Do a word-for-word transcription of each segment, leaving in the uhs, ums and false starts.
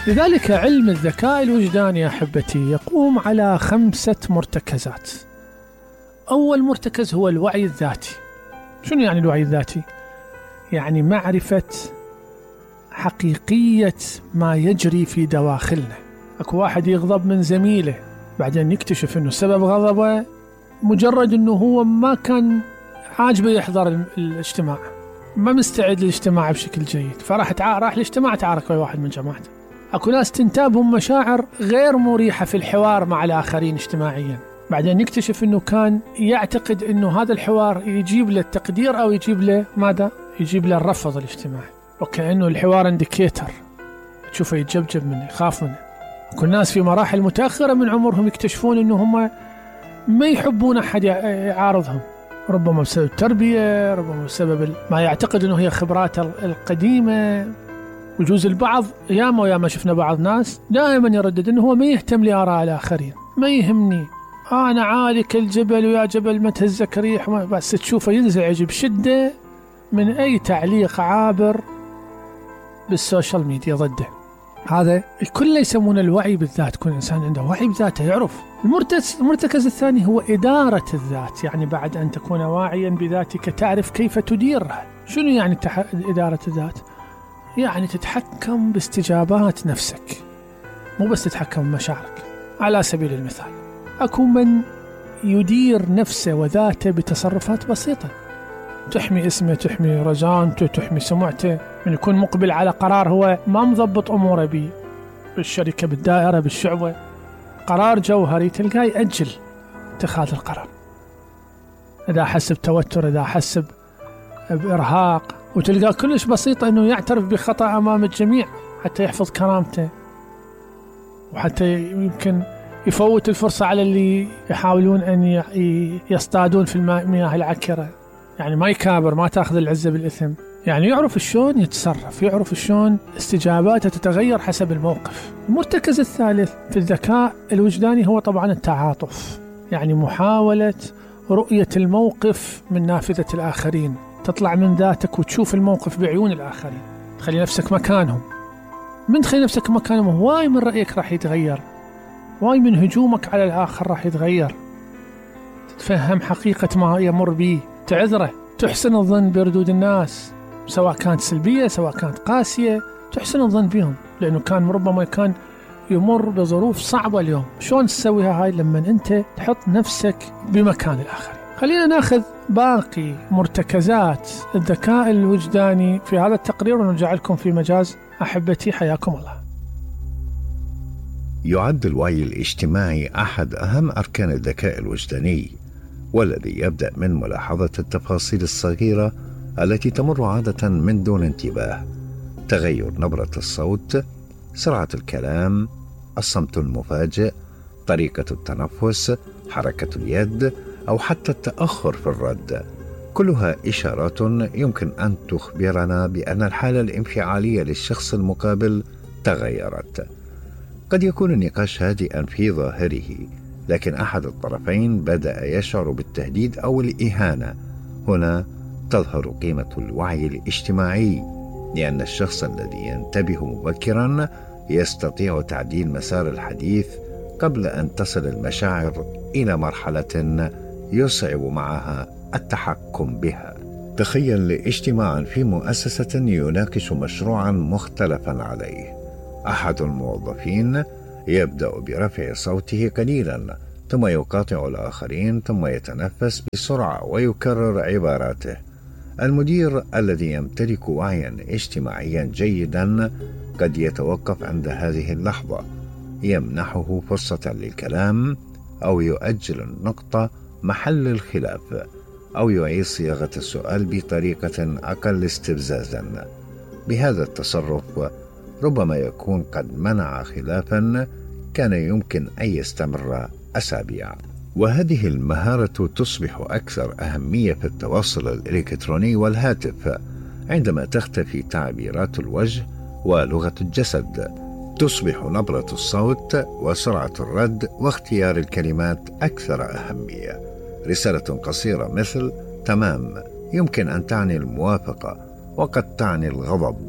لذلك علم الذكاء الوجداني يا أحبتي يقوم على خمسة مرتكزات. أول مرتكز هو الوعي الذاتي. شنو يعني الوعي الذاتي؟ يعني معرفة حقيقية ما يجري في دواخلنا. أكو واحد يغضب من زميله، بعدين يكتشف أنه سبب غضبه مجرد أنه هو ما كان عاجبه يحضر الاجتماع، ما مستعد للاجتماع بشكل جيد، فراح راح الاجتماع تعارك ويا واحد من جماعته. أكو ناس تنتابهم مشاعر غير مريحة في الحوار مع الآخرين اجتماعيا، بعدين يكتشف أنه كان يعتقد أنه هذا الحوار يجيب له التقدير أو يجيب له ماذا؟ يجيب له الرفض الاجتماعي، وكأنه الحوار انديكيتر، تشوفه يتجبجب منه، يخاف منه. أكو ناس في مراحل متأخرة من عمرهم يكتشفون أنه هم ما يحبون أحد يعارضهم، ربما بسبب التربية، ربما بسبب ما يعتقد أنه هي خبرات القديمة. وجوز البعض ياما وياما شفنا بعض ناس دائما يردد أنه هو ما يهتم لآراء الآخرين، ما يهمني، أنا عالي كالجبل ويا جبل ما تهزك ريح، بس تشوفه ينزعج بشدة من أي تعليق عابر بالسوشيال ميديا ضده. هذا الكل يسمونه الوعي بالذات، كل إنسان عنده وعي بذاته يعرف. المرتكز الثاني هو إدارة الذات، يعني بعد أن تكون واعيا بذاتك تعرف كيف تديرها. شنو يعني تح... إدارة الذات؟ يعني تتحكم باستجابات نفسك، مو بس تتحكم بمشاعرك. على سبيل المثال أكو من يدير نفسه وذاته بتصرفات بسيطة، تحمي اسمه، تحمي رزانته، تحمي سمعته، من يكون مقبل على قرار هو ما مضبط أموره بيه، بالشركة، بالدائرة، بالشعبة، قرار جوهري تلقاه يأجل اتخاذ القرار إذا حس بتوتر، إذا حس بإرهاق، وتلقاه كلش بسيطة أنه يعترف بخطأ أمام الجميع حتى يحفظ كرامته، وحتى يمكن يفوت الفرصة على اللي يحاولون أن يصطادون في المياه العكرة. يعني ما يكابر، ما تأخذ العزة بالإثم، يعني يعرف شلون يتصرف، يعرف شلون استجاباته تتغير حسب الموقف. المرتكز الثالث في الذكاء الوجداني هو طبعا التعاطف، يعني محاولة رؤية الموقف من نافذة الآخرين، تطلع من ذاتك وتشوف الموقف بعيون الآخرين، تخلي نفسك مكانهم. من تخلي نفسك مكانهم هواي من رأيك راح يتغير، هواي من هجومك على الآخر راح يتغير، تتفهم حقيقة ما يمر به، تعذره، تحسن الظن بردود الناس، سواء كانت سلبية سواء كانت قاسية، تحسن الظن بهم، لأنه كان ربما كان يمر بظروف صعبة اليوم. شلون تسويها هاي؟ لما أنت تحط نفسك بمكان الآخر. خلينا ناخذ باقي مرتكزات الذكاء الوجداني في هذا التقرير ونرجع لكم في مجاز. أحبتي حياكم الله. يعد الوعي الاجتماعي أحد أهم أركان الذكاء الوجداني، والذي يبدأ من ملاحظة التفاصيل الصغيرة التي تمر عادة من دون انتباه، تغير نبرة الصوت، سرعة الكلام، الصمت المفاجئ، طريقة التنفس، حركة اليد، أو حتى التأخر في الرد. كلها إشارات يمكن أن تخبرنا بأن الحالة الانفعالية للشخص المقابل تغيرت. قد يكون النقاش هادئا في ظاهره، لكن أحد الطرفين بدأ يشعر بالتهديد أو الإهانة. هنا تظهر قيمة الوعي الاجتماعي، لأن الشخص الذي ينتبه مبكرا يستطيع تعديل مسار الحديث قبل أن تصل المشاعر إلى مرحلة يصعب معها التحكم بها. تخيل اجتماعا في مؤسسة يناقش مشروعا مختلفا عليه. أحد الموظفين يبدأ برفع صوته قليلا، ثم يقاطع الآخرين، ثم يتنفس بسرعة ويكرر عباراته. المدير الذي يمتلك وعيا اجتماعيا جيدا قد يتوقف عند هذه اللحظة، يمنحه فرصة للكلام، أو يؤجل النقطة محل الخلاف، أو يعيد صياغة السؤال بطريقة أقل استفزازا. بهذا التصرف ربما يكون قد منع خلافا كان يمكن أن يستمر أسابيع. وهذه المهارة تصبح أكثر أهمية في التواصل الإلكتروني والهاتف، عندما تختفي تعبيرات الوجه ولغة الجسد. تصبح نبرة الصوت وسرعة الرد واختيار الكلمات أكثر أهمية. رسالة قصيرة مثل تمام يمكن أن تعني الموافقة، وقد تعني الغضب،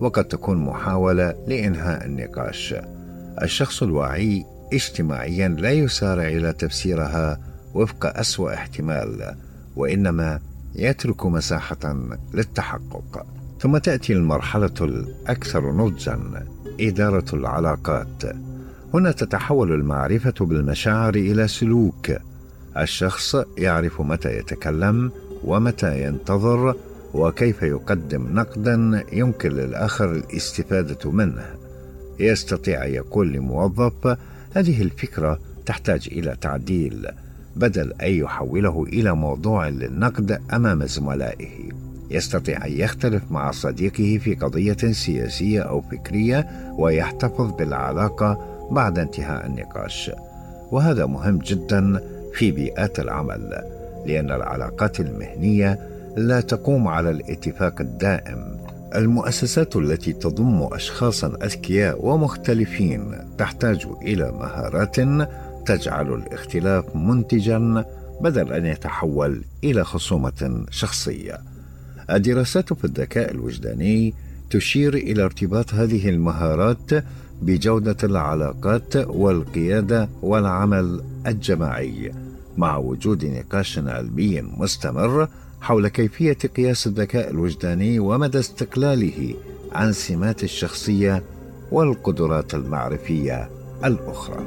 وقد تكون محاولة لإنهاء النقاش. الشخص الواعي اجتماعيا لا يسارع إلى تفسيرها وفق أسوأ احتمال، وإنما يترك مساحة للتحقق. ثم تأتي المرحلة الأكثر نضجا، إدارة العلاقات. هنا تتحول المعرفة بالمشاعر إلى سلوك. الشخص يعرف متى يتكلم ومتى ينتظر، وكيف يقدم نقدا يمكن للآخر الاستفادة منه. يستطيع أن يقول لموظف: هذه الفكرة تحتاج إلى تعديل، بدل أن يحوله إلى موضوع للنقد أمام زملائه. يستطيع أن يختلف مع صديقه في قضية سياسية أو فكرية ويحتفظ بالعلاقة بعد انتهاء النقاش. وهذا مهم جدا في بيئات العمل، لأن العلاقات المهنية لا تقوم على الاتفاق الدائم. المؤسسات التي تضم أشخاصا أذكياء ومختلفين تحتاج إلى مهارات تجعل الاختلاف منتجا بدل أن يتحول إلى خصومة شخصية. الدراسات في الذكاء الوجداني تشير إلى ارتباط هذه المهارات بجودة العلاقات والقيادة والعمل الجماعي، مع وجود نقاش علمي مستمر حول كيفية قياس الذكاء الوجداني ومدى استقلاله عن سمات الشخصية والقدرات المعرفية الأخرى.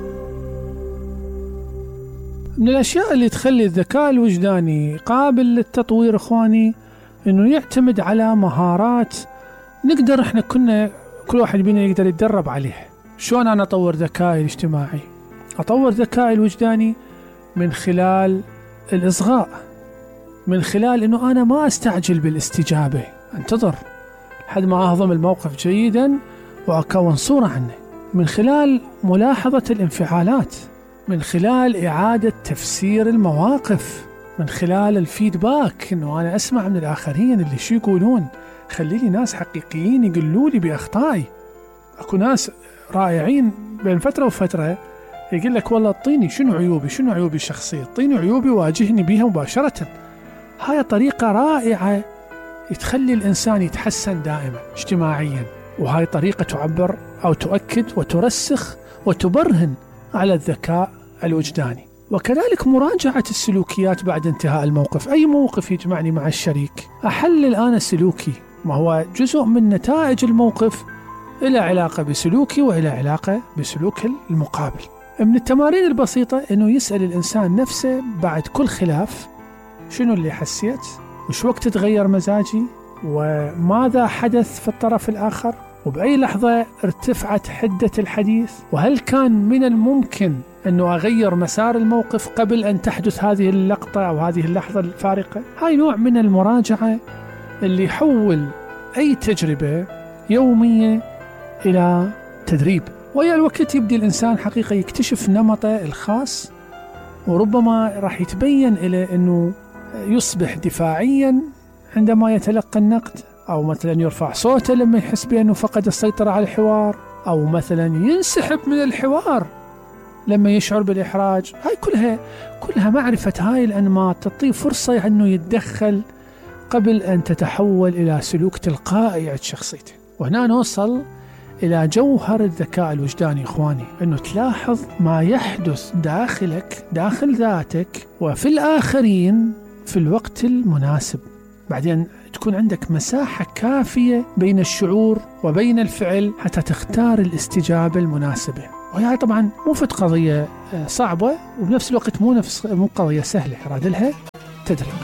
من الأشياء اللي تخلي الذكاء الوجداني قابل للتطوير إخواني إنه يعتمد على مهارات نقدر إحنا كنا كل واحد بينا يقدر يتدرب عليه. شلون أنا أطور ذكائي الاجتماعي؟ أطور ذكائي الوجداني من خلال الإصغاء، من خلال إنه أنا ما أستعجل بالاستجابة، أنتظر لحد ما أهضم الموقف جيدا وأكون صورة عنه، من خلال ملاحظة الانفعالات، من خلال إعادة تفسير المواقف، من خلال الفيدباك، إنه أنا أسمع من الآخرين اللي شو يقولون، خلي لي ناس حقيقيين يقولوا لي بأخطائي. أكو ناس رائعين بين فترة وفترة يقول لك والله اعطيني شنو عيوبي، شنو عيوبي الشخصية، اعطيني عيوبي واجهني بها مباشرة. هاي طريقة رائعة تخلي الإنسان يتحسن دائما اجتماعيا، وهاي طريقة تعبر أو تؤكد وترسخ وتبرهن على الذكاء الوجداني. وكذلك مراجعة السلوكيات بعد انتهاء الموقف. أي موقف يجمعني مع الشريك أحلل أنا سلوكي، ما هو جزء من نتائج الموقف إلى علاقة بسلوكي وإلى علاقة بسلوك المقابل. من التمارين البسيطة أنه يسأل الإنسان نفسه بعد كل خلاف: شنو اللي حسيت؟ وش وقت تغير مزاجي؟ وماذا حدث في الطرف الآخر؟ وبأي لحظة ارتفعت حدة الحديث؟ وهل كان من الممكن أنه أغير مسار الموقف قبل أن تحدث هذه اللقطة أو هذه اللحظة الفارقة؟ هاي نوع من المراجعة اللي يحول أي تجربة يومية إلى تدريب. ويا الوقت يبدأ الإنسان حقيقة يكتشف نمطه الخاص، وربما راح يتبين إلى أنه يصبح دفاعيا عندما يتلقى النقد، أو مثلا يرفع صوته لما يحس بأنه فقد السيطرة على الحوار، أو مثلا ينسحب من الحوار لما يشعر بالإحراج. هاي كلها كلها معرفة هاي الأنماط تعطيه فرصة أنه يتدخل قبل أن تتحول إلى سلوك تلقائي عند شخصيته. وهنا نوصل إلى جوهر الذكاء الوجداني إخواني، أنه تلاحظ ما يحدث داخلك، داخل ذاتك وفي الآخرين في الوقت المناسب. بعدين تكون عندك مساحة كافية بين الشعور وبين الفعل حتى تختار الاستجابة المناسبة. وهي طبعا مو فت قضية صعبة، وبنفس الوقت مو نفس مو قضية سهلة، يراد لها تدريب.